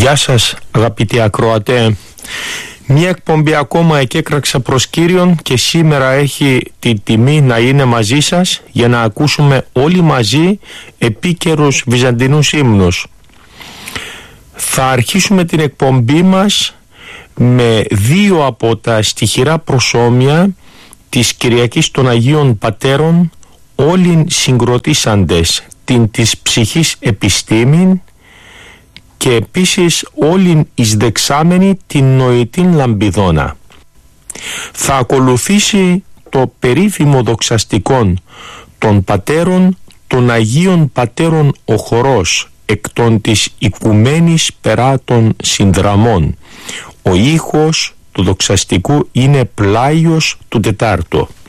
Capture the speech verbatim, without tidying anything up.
Γεια σας αγαπητοί ακροατέ. Μια εκπομπή ακόμα εκέκραξα προς Κύριον και σήμερα έχει τη τιμή να είναι μαζί σας για να ακούσουμε όλοι μαζί επίκαιρους βυζαντινούς ύμνους. Θα αρχίσουμε την εκπομπή μας με δύο από τα στιχηρά προσώμια της Κυριακής των Αγίων Πατέρων, όλην συγκροτήσαντες την της ψυχής επιστήμην και επίσης όλην εισδεξάμενη την νοητήν λαμπιδόνα. Θα ακολουθήσει το περίφημο δοξαστικόν των πατέρων, των Αγίων Πατέρων ο χορός εκ των της οικουμένης περάτων συνδραμών. Ο ήχος του δοξαστικού είναι πλάιος του Τετάρτου.